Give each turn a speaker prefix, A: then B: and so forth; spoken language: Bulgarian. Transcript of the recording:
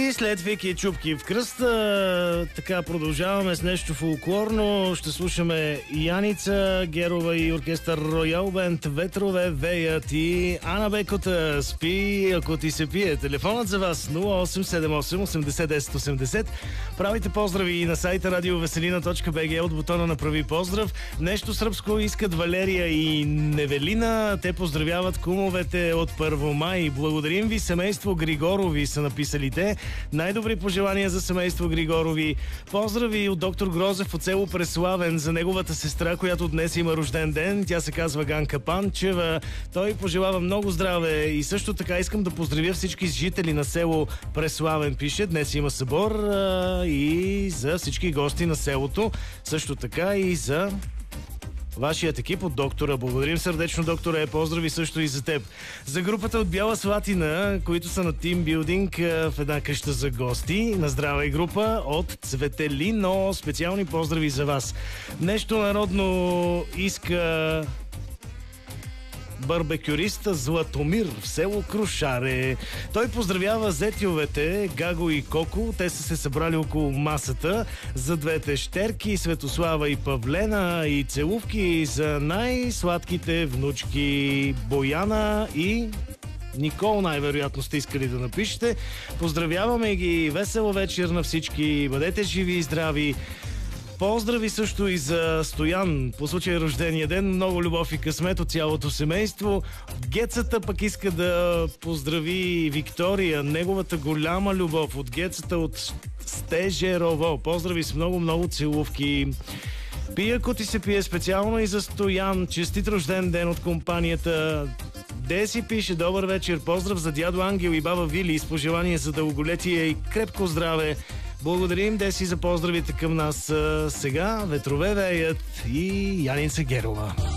A: И след Вики чупки в кръста, така продължаваме с нещо фолклорно. Ще слушаме Яница Герова и оркестър Роял Бенд "Ветрове веят" и Ана Бекота "Спи, ако ти се пие". Телефонът за вас 0878 80 10 80. Правите поздрави на сайта radiovеселина.bg от бутона "Направи поздрав". Нещо сръбско искат Валерия и Невелина. Те поздравяват кумовете от Първомай. Благодарим ви, семейство Григорови са написали те. Най-добри пожелания за семейство Григорови. Поздрави от доктор Грозев от село Преславен за неговата сестра, която днес има рожден ден. Тя се казва Ганка Панчева. Той пожелава много здраве и също така искам да поздравя всички жители на село Преславен. Пише, днес има събор и за всички гости на селото. Също така и за вашият екип от доктора. Благодарим сърдечно, докторе. Поздрави също и за теб. За групата от Бяла Слатина, които са на тимбилдинг в една къща за гости. На здраве група от Цветелино. Специални поздрави за вас. Нещо народно иска барбекюриста Златомир в село Крушаре. Той поздравява зетьовете Гаго и Коко. Те са се събрали около масата за двете щерки Светослава и Павлена и целувки за най-сладките внучки Бояна и Никол, най-вероятно сте искали да напишете. Поздравяваме ги. Весела вечер на всички. Бъдете живи и здрави. Поздрави също и за Стоян по случай рождения ден. Много любов и късмет от цялото семейство. Гецата пък иска да поздрави Виктория, неговата голяма любов от Гецата от Стежерово. Поздрави с много целувки. Пия, ако ти се пие, специално и за Стоян. Честит рожден ден от компанията. Деси пише: добър вечер, поздрав за дядо Ангел и баба Вили с пожелание за дълголетие и крепко здраве. Благодарим, Деси, за поздравите към нас. Сега "Ветрове веят" и Яница Герова.